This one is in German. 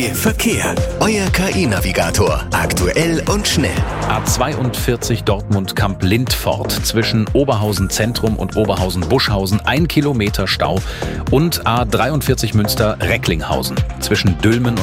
Verkehr. Euer KI-Navigator. Aktuell und schnell. A42 Dortmund-Kamp-Lindfort zwischen Oberhausen Zentrum und Oberhausen-Buschhausen 1 Kilometer Stau und A43 Münster-Recklinghausen zwischen Dülmen